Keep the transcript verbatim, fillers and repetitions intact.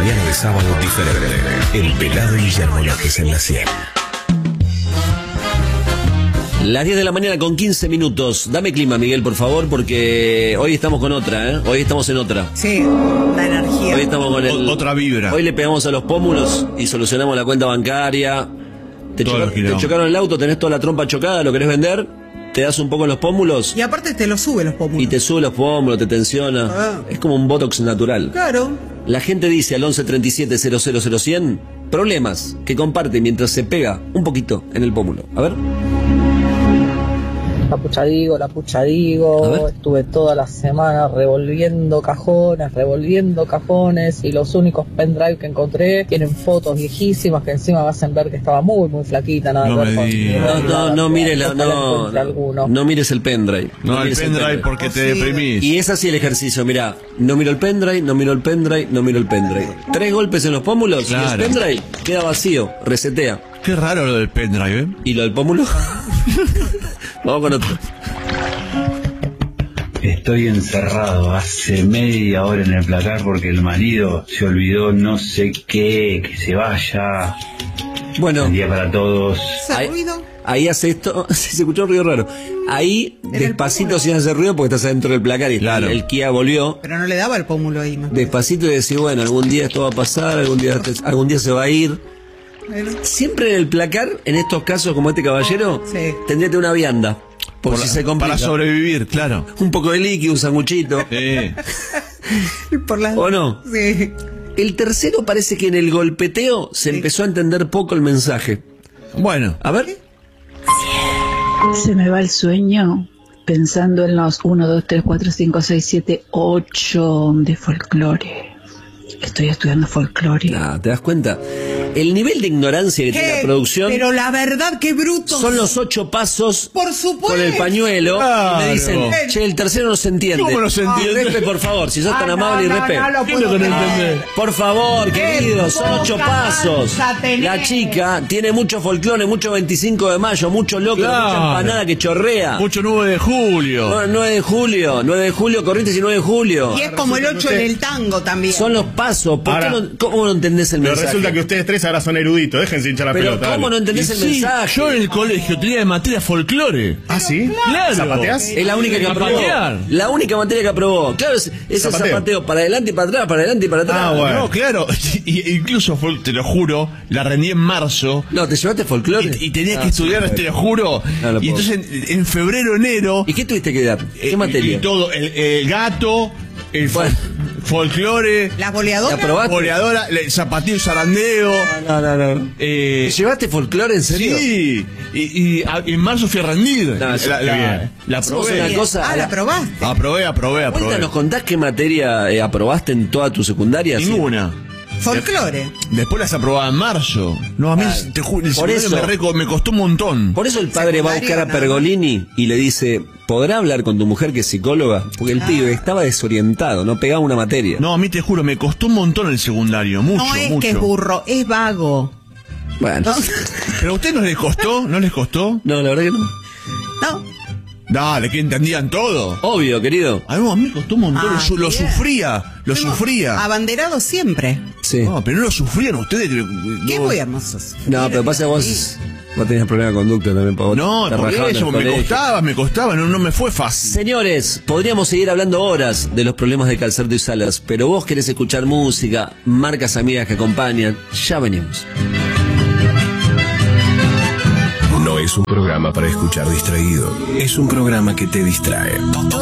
mañana de sábado diferente. El pelado Guillermo López en la cien. Las diez de la mañana con quince minutos. Dame clima, Miguel, por favor, porque hoy estamos con otra, ¿eh? Hoy estamos en otra. Sí, la energía. Hoy estamos con el... Otra vibra. Hoy le pegamos a los pómulos y solucionamos la cuenta bancaria. Te, choca... te chocaron el auto, tenés toda la trompa chocada, lo querés vender, te das un poco en los pómulos. Y aparte te lo sube los pómulos. Y te sube los pómulos, te tensiona. Ah. Es como un botox natural. Claro. La gente dice al once treinta y siete cero cero cero cien problemas que comparte mientras se pega un poquito en el pómulo. A ver. La pucha digo, la pucha digo, estuve toda la semana revolviendo cajones, revolviendo cajones y los únicos pendrive que encontré tienen fotos viejísimas que encima me hacen ver que estaba muy muy flaquita, nada no, que ver con, no, no, no mires la, no, no, no mires el pendrive. No, no el pendrive, pendrive porque oh, te sí. deprimís. Y es así el ejercicio, mirá, no miro el pendrive, no miro el pendrive, no miro el pendrive. Tres golpes en los pómulos claro. Y el pendrive queda vacío, resetea. Qué raro lo del pendrive, ¿eh? ¿Y lo del pómulo? Vamos con otro. Estoy encerrado hace media hora en el placar porque el marido se olvidó no sé qué, que se vaya. Bueno. Buen día para todos. Ahí, ahí hace esto, se escuchó un ruido raro. Ahí, despacito sin hacer ruido porque estás adentro del placar y claro. el, el Kia volvió. Pero no le daba el pómulo ahí. Más despacito y decir, bueno, algún día esto va a pasar, algún día, algún día se va a ir. Bueno. Siempre en el placar, en estos casos como este caballero, sí. tendría que tener una vianda. Por, por si se complica. Para sobrevivir, claro. Un poco de líquido, un sanguchito. Sí. Por la... ¿O no? Sí. El tercero parece que en el golpeteo se sí. empezó a entender poco el mensaje. Bueno. A ver. Se me va el sueño pensando en los uno, dos, tres, cuatro, cinco, seis, siete, ocho de folclore. Estoy estudiando folclore. Ah, ¿te das cuenta? El nivel de ignorancia que ¿Qué? tiene la producción. Pero la verdad, qué brutos. Son los ocho pasos. Por supuesto. Con el pañuelo. Claro. Y me dicen, che, el tercero no se entiende. ¿Cómo no se entiende? Y Repe, por favor, si sos ah, tan no, amable y no, Repe. No, no ¿Qué es lo que no entendés? Por favor, querido, son ocho pasos. La chica tiene mucho folclore, mucho veinticinco de mayo, mucho loco, claro. mucha empanada que chorrea. Mucho nueve de julio. No, nueve de julio, nueve de julio, Corrientes y nueve de julio. Y es como el ocho en el tango también. Son los pasos. ¿Por ahora, qué no, ¿Cómo no entendés el pero mensaje? Resulta que ustedes tres ahora son eruditos, déjense hinchar la pero pelota. Pero ¿cómo dale. no entendés y el sí, mensaje? Yo en el colegio tenía de materia folclore. ¿Ah, sí? Claro. ¿Zapateás? Es la única que aprobó. Zapatear. La única materia que aprobó. Claro, es, es el zapateo para adelante y para atrás, para adelante y para atrás. Ah, bueno. No, claro. Y, incluso, te lo juro, la rendí en marzo. No, ¿te llevaste folclore? Y, y tenías ah, que estudiar, sí, te lo juro. No, lo y entonces en, en febrero, enero... ¿Y qué tuviste que dar? ¿Qué eh, materia? Y todo, el, el gato, el bueno. folclore... ¿La boleadora? ¿La probaste? Boleadora, el zapateo y zarandeo. No, no, no. no. Eh, ¿Llevaste folclore en serio? Sí. Y, y a, en marzo fui a rendir. No, la, la, la probé. Una cosa, ah, la probaste. Aprobé, aprobé, aprobé. ¿Nos contás qué materia eh, aprobaste en toda tu secundaria? Ninguna. Folclore. Después las aprobaba en marzo. No, a mí, ah, te juro, el por eso, me, reco, me costó un montón. Por eso el padre va a buscar a Pergolini y le dice, ¿podrá hablar con tu mujer que es psicóloga? Porque el ah. pibe estaba desorientado, no pegaba una materia. No, a mí te juro, me costó un montón el secundario, mucho, no es mucho. que es burro, es vago. Bueno. ¿No? ¿Pero a usted no les costó? ¿No les costó? No, la verdad que no. No. Dale, que entendían todo. Obvio, querido. A mí me costó un montón, ah, lo, lo sufría, lo Hemos sufría. Abanderado siempre. Sí. No, pero no lo sufrían ustedes. Qué no. muy hermosos. No, pero pasa que vos, sí. vos tenías problemas de conducta también. Para vos. No, por eso, me costaba, me costaba, no, no me fue fácil. Señores, podríamos seguir hablando horas de los problemas de Calzado y Salas, pero vos querés escuchar música, marcas amigas que acompañan. Ya venimos. No es un programa para escuchar distraído, es un programa que te distrae.